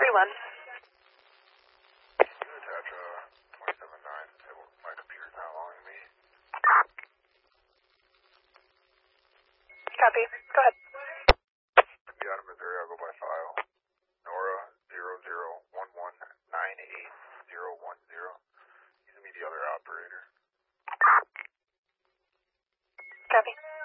31. Attach 27-9. My computer's not allowing me. Copy. Go ahead. Yeah, out of Missouri, I'll go by file. Nora 0011988010. He's gonna be the other operator. Copy.